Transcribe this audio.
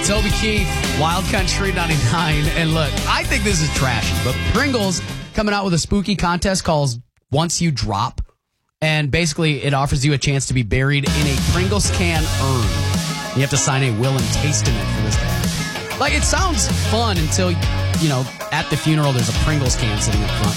Toby Keith, Wild Country 99. And look, I think this is trashy, but Pringles coming out with a spooky contest called Once You Drop. And basically, it offers you a chance to be buried in a Pringles can urn. You have to sign a will and testament for this to happen. Like, it sounds fun until, at the funeral, there's a Pringles can sitting up front.